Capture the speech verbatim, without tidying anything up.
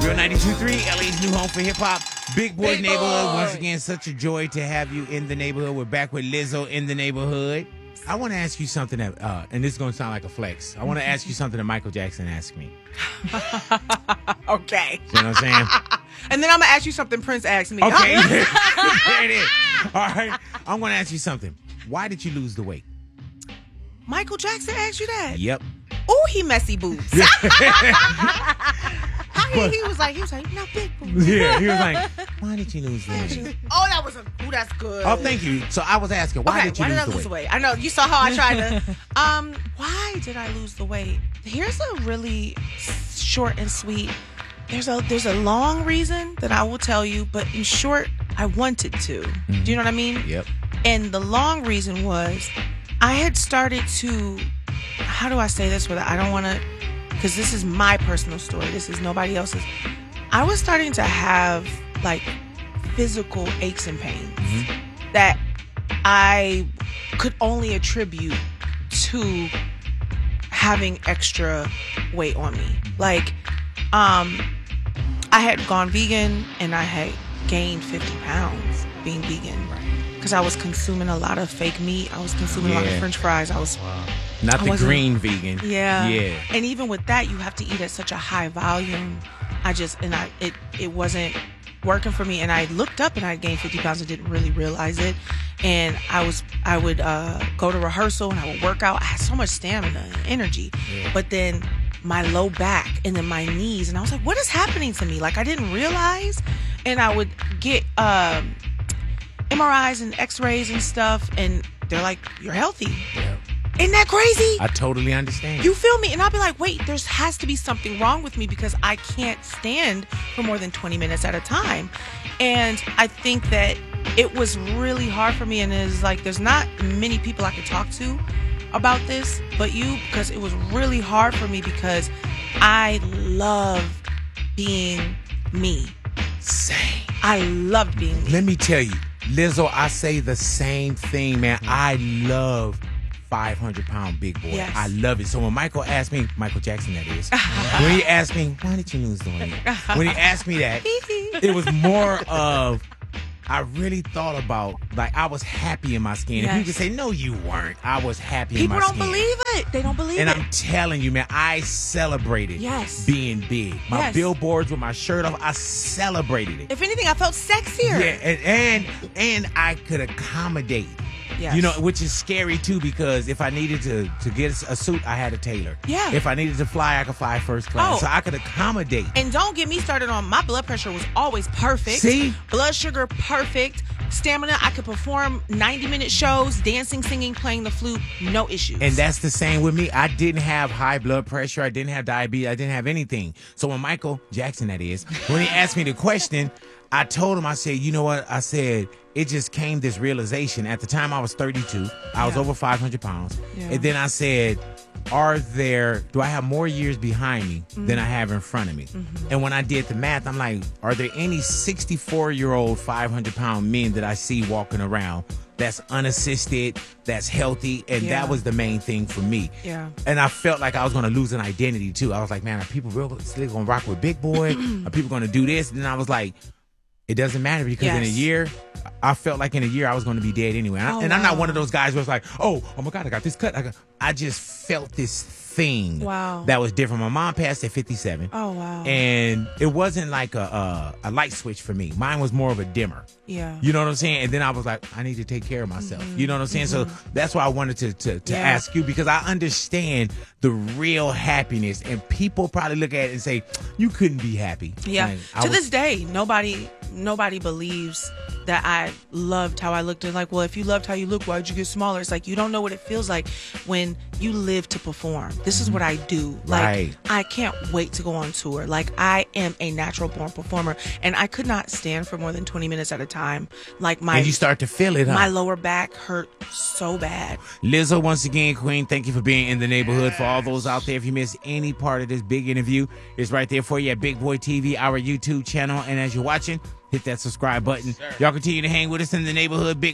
Real ninety-two point three, L A's new home for hip hop. Big Boy Big Neighborhood. Boy. Once again, such a joy to have you in the neighborhood. We're back with Lizzo in the neighborhood. I want to ask you something that, uh, and this is going to sound like a flex. I want to ask you something that Michael Jackson asked me. Okay. You know what I'm saying? And then I'm going to ask you something Prince asked me. Okay. There it is. All right. I'm going to ask you something. Why did you lose the weight? Michael Jackson asked you that? Yep. Oh, he messy boobs. How he, he was like, he was like, no, big boobs. Yeah. He was like, why did you lose the weight? Oh, that was a, ooh, that's good. Oh, thank you. So I was asking, why okay, did you why lose, did I the, lose weight? the weight? I know, you saw how I tried to. Um, why did I lose the weight? Here's a really short and sweet. There's a there's a long reason that I will tell you, but in short, I wanted to. Mm-hmm. Do you know what I mean? Yep. And the long reason was I had started to, how do I say this without, I don't want to, because this is my personal story. This is nobody else's. I was starting to have like physical aches and pains Mm-hmm. that I could only attribute to having extra weight on me. Like, um, I had gone vegan and I had gained fifty pounds being vegan because I was consuming a lot of fake meat. I was consuming a lot of Yeah. French fries. I was, Not I the wasn't- green vegan. yeah, Yeah. And even with that, you have to eat at such a high volume. I just and I it it wasn't working for me. And I looked up and I gained fifty pounds and didn't really realize it. And I was I would uh, go to rehearsal and I would work out. I had so much stamina and energy, Yeah. but then my low back and then my knees, and I was like, what is happening to me? Like I didn't realize. And I would get um, M R Is and X-rays and stuff, and they're like, you're healthy. Yeah. Isn't that crazy? I totally understand. You feel me? And I'll be like, wait, there has to be something wrong with me because I can't stand for more than twenty minutes at a time. And I think that it was really hard for me. And it's like, there's not many people I could talk to about this but you, because it was really hard for me because I love being me. Same. I loved being me. Let me tell you, Lizzo, I say the same thing, man. I love five hundred pound big boy. Yes. I love it. So when Michael asked me, Michael Jackson that is, when he asked me, why did you lose the weight? When he asked me that, it was more of, I really thought about, like, I was happy in my skin. Yes. And people could say, no, you weren't. I was happy People in my don't skin. believe it. They don't believe And it. I'm telling you, man, I celebrated Yes. being big. My Yes. billboards with my shirt off, I celebrated it. If anything, I felt sexier. Yeah, and, and and I could accommodate. Yes. You know, which is scary too, because if I needed to to get a suit, I had a tailor. Yeah. If I needed to fly, I could fly first class. Oh. So I could accommodate. And don't get me started on my blood pressure was always perfect. See? Blood sugar perfect. Stamina, I could perform ninety minute shows, dancing, singing, playing the flute, no issues. And that's the same with me. I didn't have high blood pressure. I didn't have diabetes. I didn't have anything. So when Michael Jackson, that is, when he asked me the question, I told him, I said, you know what? I said, it just came this realization. At the time, I was thirty-two. I was Yeah. over five hundred pounds. Yeah. And then I said, are there, do I have more years behind me Mm-hmm. than I have in front of me? And when I did the math, I'm like, are there any sixty-four-year-old five hundred pound men that I see walking around that's unassisted, that's healthy? And Yeah. that was the main thing for me. Yeah. And I felt like I was going to lose an identity too. I was like, man, are people real still going to rock with Big Boy? Are people going to do this? And then I was like, it doesn't matter, because in a Yes. year, I felt like in a year I was going to be dead anyway. And, I, Oh, and I'm not wow. one of those guys where it's like, oh, oh my God, I got this cut. I, got, I just felt this thing Wow. that was different. My mom passed at fifty-seven. Oh, wow. And it wasn't like a, a a light switch for me. Mine was more of a dimmer. Yeah. You know what I'm saying? And then I was like, I need to take care of myself. You know what I'm saying? So that's why I wanted to to, to Yeah. ask you, because I understand the real happiness. And people probably look at it and say, you couldn't be happy. Yeah. Like, I to was- this day, nobody nobody believes that I loved how I looked. And like, well, if you loved how you look, why'd you get smaller? It's like, you don't know what it feels like when you live to perform. This is what I do. Like, Right. I can't wait to go on tour. Like, I am a natural born performer, and I could not stand for more than twenty minutes at a time. Like, my and you start to feel it, huh? my lower back hurt so bad. Lizzo, once again, Queen, thank you for being in the neighborhood. For all those out there, if you missed any part of this big interview, it's right there for you at Big Boy T V, our YouTube channel. And as you're watching, hit that subscribe button. Y'all continue to hang with us in the neighborhood. Big